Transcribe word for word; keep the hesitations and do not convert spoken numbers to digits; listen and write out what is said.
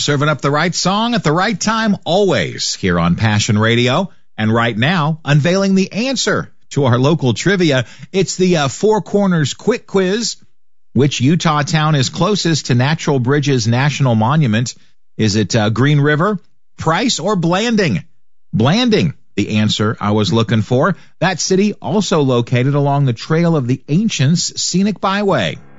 serving up the right song at the right time, always here on Passion Radio. And right now, unveiling the answer to our local trivia. It's the uh, Four Corners Quick Quiz. Which Utah town is closest to Natural Bridges National Monument? Is it uh, Green River, Price, or Blanding? Blanding, the answer I was looking for. That city also located along the Trail of the Ancients Scenic Byway.